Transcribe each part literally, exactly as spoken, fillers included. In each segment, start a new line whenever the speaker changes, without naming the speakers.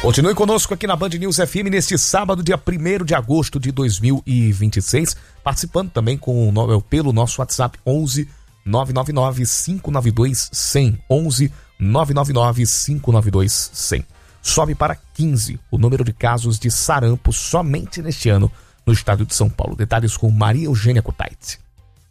Continue conosco aqui na Band News F M neste sábado, dia primeiro de agosto de dois mil e vinte e seis, participando também com, pelo nosso WhatsApp onze nove nove nove cinco nove dois zero zero, onze nove nove nove cinco nove dois zero zero. Sobe para quinze o número de casos de sarampo somente neste ano no estado de São Paulo. Detalhes com Maria Eugênia Kutaiti.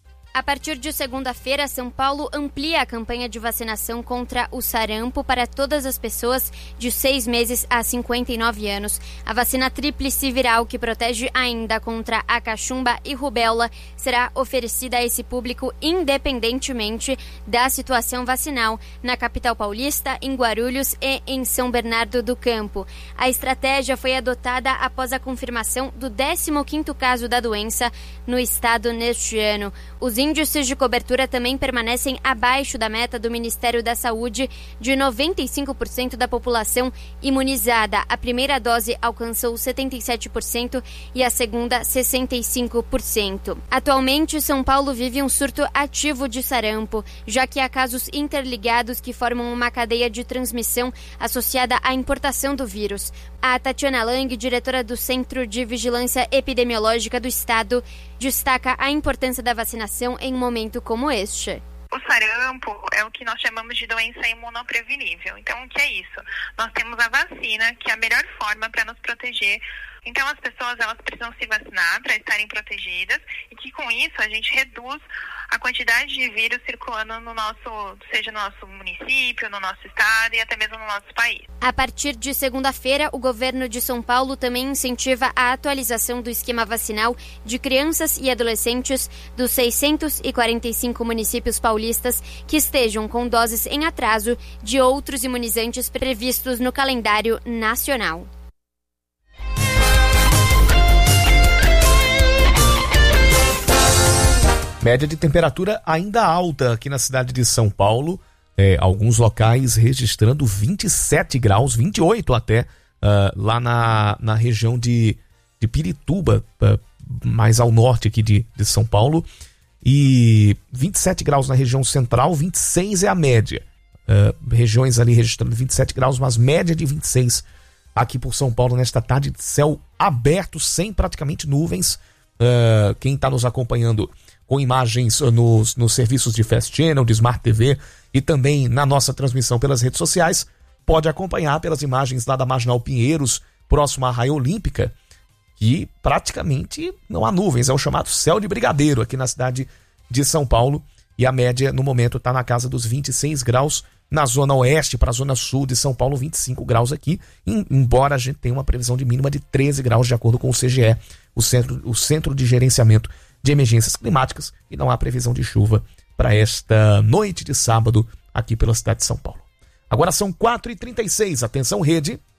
A partir de segunda-feira, São Paulo amplia a campanha de vacinação contra o sarampo para todas as pessoas de seis meses a cinquenta e nove anos. A vacina tríplice viral, que protege ainda contra a cachumba e rubéola, será oferecida a esse público independentemente da situação vacinal na capital paulista, em Guarulhos e em São Bernardo do Campo. A estratégia foi adotada após a confirmação do décimo quinto caso da doença no estado neste ano. Os índices de cobertura também permanecem abaixo da meta do Ministério da Saúde de noventa e cinco por cento da população imunizada. A primeira dose alcançou setenta e sete por cento e a segunda sessenta e cinco por cento. Atualmente, São Paulo vive um surto ativo de sarampo, já que há casos interligados que formam uma cadeia de transmissão associada à importação do vírus. A Tatiana Lang, diretora do Centro de Vigilância Epidemiológica do Estado, destaca a importância da vacinação em um momento como este.
O sarampo é o que nós chamamos de doença imunoprevenível. Então, o que é isso? Nós temos a vacina, que é a melhor forma para nos proteger. Então, as pessoas elas precisam se vacinar para estarem protegidas e que, com isso, a gente reduz a quantidade de vírus circulando no nosso, seja no nosso município, no nosso estado e até mesmo no nosso país.
A partir de segunda-feira, o governo de São Paulo também incentiva a atualização do esquema vacinal de crianças e adolescentes dos seiscentos e quarenta e cinco municípios paulistas que estejam com doses em atraso de outros imunizantes previstos no calendário nacional.
Média de temperatura ainda alta aqui na cidade de São Paulo, é, alguns locais registrando vinte e sete graus, vinte e oito até, uh, lá na, na região de, de Pirituba, uh, mais ao norte aqui de, de São Paulo, e vinte e sete graus na região central, vinte e seis é a média. Uh, regiões ali registrando vinte e sete graus, mas média de vinte e seis aqui por São Paulo nesta tarde de céu aberto, sem praticamente nuvens. Uh, quem está nos acompanhando com imagens nos, nos serviços de Fast Channel, de Smart T V e também na nossa transmissão pelas redes sociais, pode acompanhar pelas imagens lá da Marginal Pinheiros, próximo à Raia Olímpica, que praticamente não há nuvens, é o chamado céu de brigadeiro aqui na cidade de São Paulo, e a média no momento está na casa dos vinte e seis graus, na zona oeste para a zona sul de São Paulo, vinte e cinco graus aqui, embora a gente tenha uma previsão de mínima de treze graus de acordo com o C G E, o Centro, o Centro de Gerenciamento de Emergências Climáticas, e não há previsão de chuva para esta noite de sábado aqui pela cidade de São Paulo. Agora são quatro e trinta e seis, atenção rede.